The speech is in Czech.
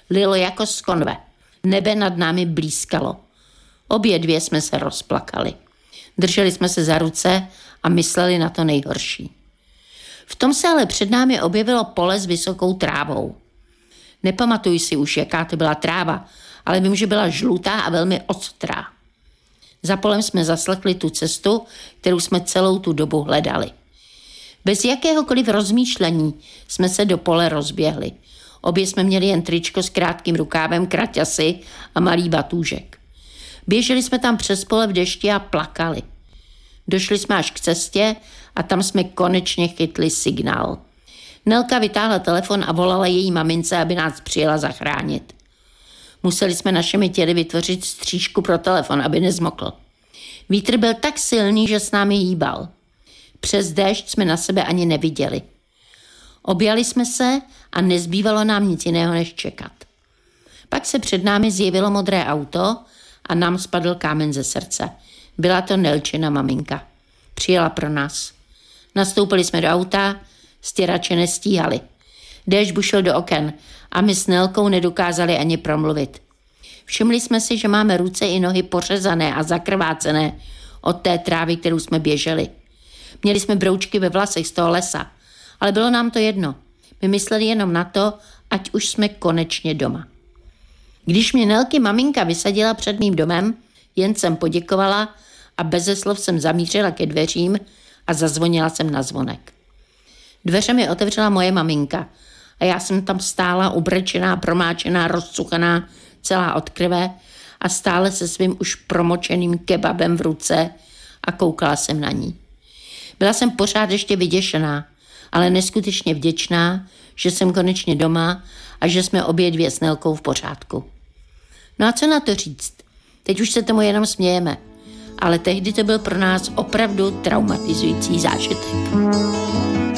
Lilo jako z konve. Nebe nad námi blízkalo. Obě dvě jsme se rozplakali. Drželi jsme se za ruce a mysleli na to nejhorší. V tom se ale před námi objevilo pole s vysokou trávou. Nepamatuji si už, jaká to byla tráva, ale vím, že byla žlutá a velmi ostrá. Za polem jsme zaslechli tu cestu, kterou jsme celou tu dobu hledali. Bez jakéhokoliv rozmýšlení jsme se do pole rozběhli. Obě jsme měli jen tričko s krátkým rukávem, kraťasy a malý batůžek. Běželi jsme tam přes pole v dešti a plakali. Došli jsme až k cestě a tam jsme konečně chytli signál. Nelka vytáhla telefon a volala její mamince, aby nás přijela zachránit. Museli jsme našimi těly vytvořit střížku pro telefon, aby nezmokl. Vítr byl tak silný, že s námi hýbal. Přes déšť jsme na sebe ani neviděli. Objali jsme se a nezbývalo nám nic jiného, než čekat. Pak se před námi zjevilo modré auto a nám spadl kámen ze srdce. Byla to Nelčina maminka. Přijela pro nás. Nastoupili jsme do auta, stěrače nestíhali. Déšť bušil do oken a my s Nelkou nedokázali ani promluvit. Všimli jsme si, že máme ruce i nohy pořezané a zakrvácené od té trávy, kterou jsme běželi. Měli jsme broučky ve vlasech z toho lesa, ale bylo nám to jedno. My mysleli jenom na to, ať už jsme konečně doma. Když mě Nelky maminka vysadila před mým domem, jen jsem poděkovala a beze slov jsem zamířila ke dveřím a zazvonila jsem na zvonek. Dveře mi otevřela moje maminka a já jsem tam stála ubrečená, promáčená, rozcuchaná, celá od krve a stále se svým už promočeným kebabem v ruce a koukala jsem na ní. Byla jsem pořád ještě vyděšená, ale neskutečně vděčná, že jsem konečně doma a že jsme obě dvě s Nelkou v pořádku. No a co na to říct? Teď už se tomu jenom smějeme, ale tehdy to byl pro nás opravdu traumatizující zážitek.